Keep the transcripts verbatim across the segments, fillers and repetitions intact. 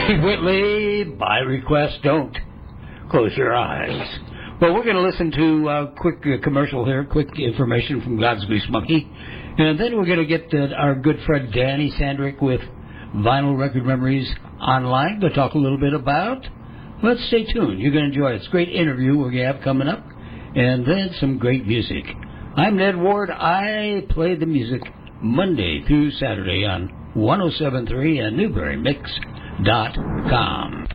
Steve Whitley, by request, don't close your eyes. Well, we're going to listen to a quick uh, commercial here, quick information from God's Grease Monkey, and then we're going to get uh, our good friend Danny Sandrick with Vinyl Record Memories Online to talk a little bit about. Let's stay tuned. You're going to enjoy it. It's a great interview we're going to have coming up, and then some great music. I'm Ned Ward. I play the music Monday through Saturday on one oh seven point three and Newberry Mix dot com.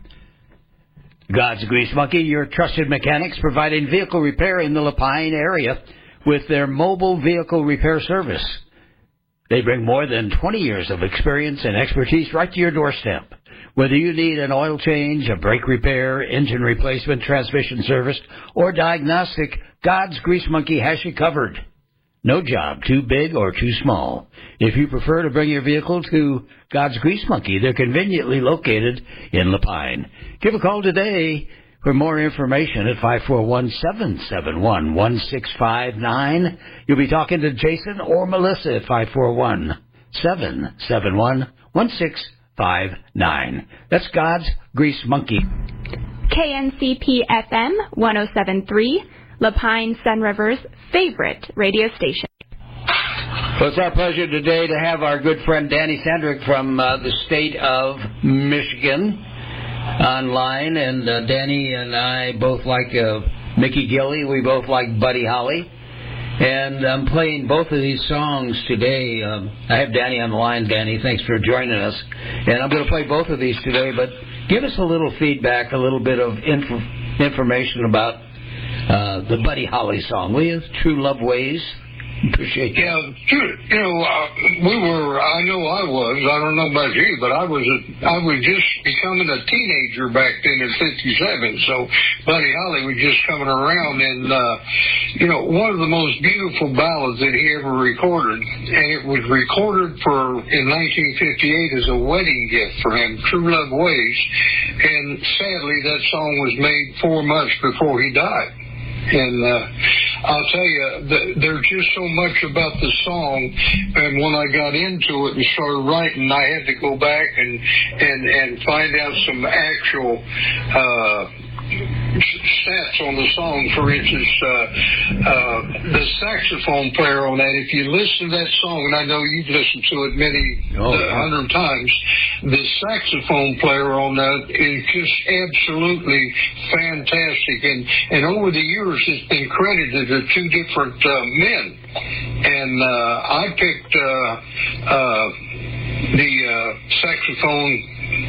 God's Grease Monkey, your trusted mechanics providing vehicle repair in the Lapine area with their mobile vehicle repair service. They bring more than twenty years of experience and expertise right to your doorstep. Whether you need an oil change, a brake repair, engine replacement, transmission service, or diagnostic, God's Grease Monkey has you covered. No job too big or too small. If you prefer to bring your vehicle to God's Grease Monkey, they're conveniently located in Lapine. Give a call today for more information at five four one, seven seven one, one six five nine. You'll be talking to Jason or Melissa at five four one, seven seven one, one six five nine. That's God's Grease Monkey. K N C P F M one oh seven point three, Lapine Sun River's favorite radio station. Well, it's our pleasure today to have our good friend Danny Sandrick from uh, the state of Michigan online. And uh, Danny and I both like uh, Mickey Gilley. We both like Buddy Holly. And I'm playing both of these songs today. Um, I have Danny on the line. Danny, thanks for joining us. And I'm going to play both of these today. But give us a little feedback, a little bit of inf- information about uh, the Buddy Holly song, will you? True Love Ways. Appreciate that. Yeah, you know, uh, we were, I know I was, I don't know about you, but I was a, I was just becoming a teenager back then in fifty-seven, so Buddy Holly was just coming around, and, uh, you know, one of the most beautiful ballads that he ever recorded, and it was recorded for, in nineteen fifty-eight as a wedding gift for him, True Love Ways, and sadly that song was made four months before he died. And uh, I'll tell you, the, there's just so much about the song, and when I got into it and started writing, I had to go back and and, and find out some actual uh, stats on the song. For instance, uh, uh, the saxophone player on that, if you listen to that song, and I know you've listened to it many oh, uh, yeah. hundred times, the saxophone player on that is just absolutely fantastic. And, and over the years, it's been credited to two different uh, men. And uh, I picked uh, uh, the uh, saxophone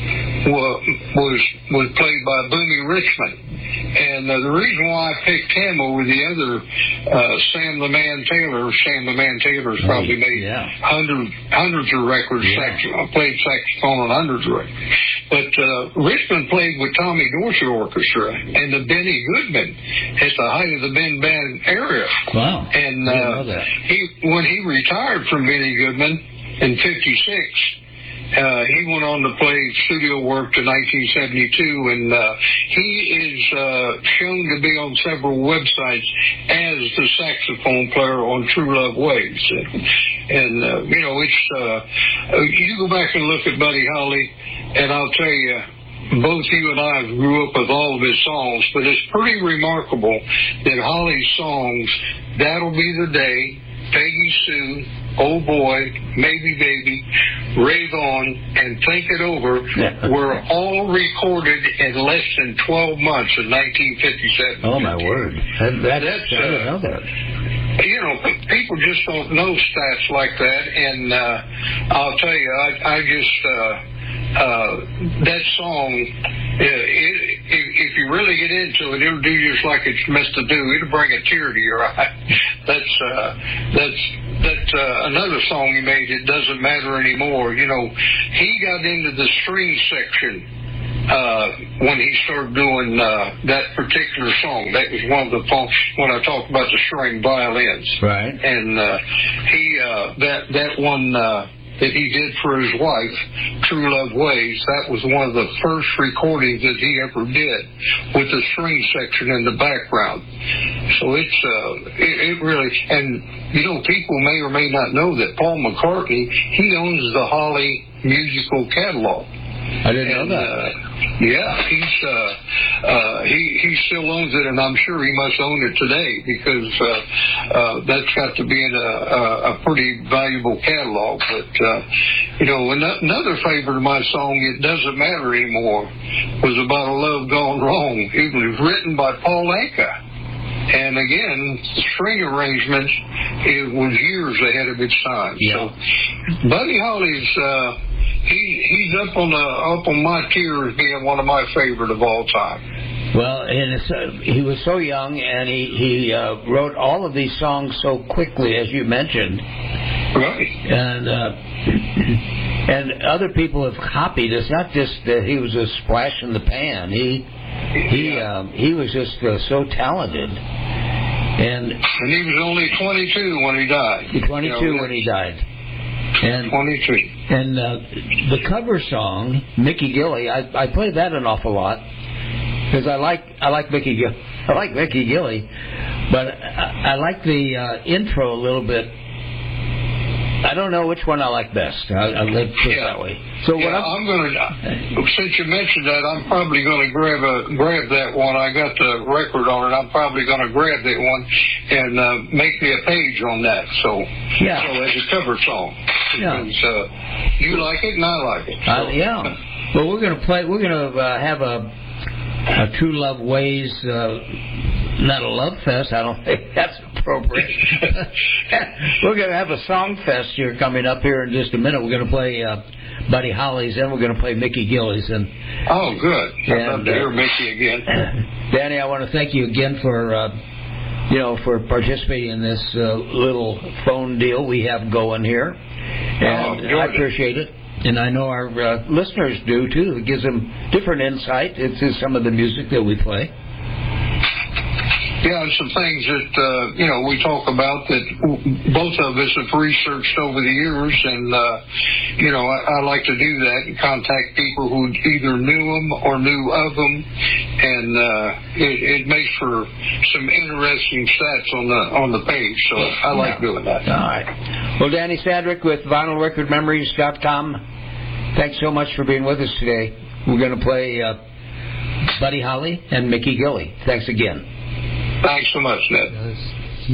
was was played by Boomie Richmond. And uh, the reason why I picked him over the other, uh, Sam the Man Taylor, Sam the Man Taylor's probably made yeah. hundreds, hundreds of records, yeah. saxophone, played saxophone on hundreds of records. But uh, Richmond played with Tommy Dorsey Orchestra and the Benny Goodman at the height of the Ben Band area. Wow. And I didn't uh, know that. he, when he retired from Benny Goodman in fifty-six, Uh, he went on to play studio work to nineteen seventy-two, and uh, he is uh, shown to be on several websites as the saxophone player on True Love Ways. And, uh, you know, it's, uh, you go back and look at Buddy Holly, and I'll tell you, both you and I grew up with all of his songs, but it's pretty remarkable that Holly's songs, That'll Be the Day, Peggy Sue, Oh Boy, Maybe Baby, Rave On, and Think It Over were all recorded in less than twelve months in nineteen fifty-seven. Oh, my word. That, that, That's, I didn't uh, know that. You know, people just don't know stats like that, and uh, I'll tell you, I, I just, uh, uh, that song, uh, it, if, if you really get into it, it'll do just like it's meant to do. It'll bring a tear to your eye. That's, uh, that's, that's uh, another song he made, It Doesn't Matter Anymore. You know, he got into the string section uh, when he started doing uh, that particular song. That was one of the when I talked about the string violins. Right. And uh, he uh, that that one uh, that he did for his wife, True Love Ways, that was one of the first recordings that he ever did with the string section in the background. So it's uh, it, it really, and you know, people may or may not know that Paul McCartney, he owns the Holly musical catalog. I didn't and, know that. Uh, yeah, he's uh, uh, he he still owns it, and I'm sure he must own it today because uh, uh, that's got to be in a, a, a pretty valuable catalog. But uh, you know, another favorite of my song, "It Doesn't Matter Anymore," was about a love gone wrong. It was written by Paul Anka. And again, string arrangements, it was years ahead of its time. Yeah. So, Buddy Holly's, uh, he, he's up on the up on my tier as being one of my favorite of all time. Well, and it's, uh, he was so young, and he he uh, wrote all of these songs so quickly, as you mentioned. Right. And uh, and other people have copied. It's not just that he was a splash in the pan. He he um, he was just uh, so talented. And and he was only twenty-two when he died. twenty-two you know, when he died. And twenty-two. And uh, the cover song, Mickey Gilley, I, I play that an awful lot because I like I like Mickey Gilley. I like Mickey Gilley, but I, I like the uh, intro a little bit. I don't know which one I like best. I, I live put it yeah. that way. So yeah, what I'm, I'm going to. Since you mentioned that, I'm probably going to grab a grab that one. I got the record on it. I'm probably going to grab that one and uh, make me a page on that. So yeah, so as a cover song. Because, yeah. uh, you like it and I like it. So. Uh, yeah. Well, we're going to play. We're going to uh, have a a True Love Ways. Uh, Not a love fest. I don't think that's appropriate. We're going to have a song fest here coming up here in just a minute. We're going to play uh, Buddy Holly's, and we're going to play Mickey Gilley's. And oh, good. I'd and, love to hear uh, Mickey again. Danny, I want to thank you again for uh, you know for participating in this uh, little phone deal we have going here, and oh, I appreciate it. And I know our uh, listeners do too. It gives them different insight into some of the music that we play. Yeah, and some things that, uh, you know, we talk about that both of us have researched over the years, and, uh, you know, I, I like to do that and contact people who either knew them or knew of them, and uh, it, it makes for some interesting stats on the on the page, so I like yeah. doing that. All right. Well, Danny Sadrick with vinyl record memories dot com, thanks so much for being with us today. We're going to play uh, Buddy Holly and Mickey Gilley. Thanks again. Thanks so much, Ned.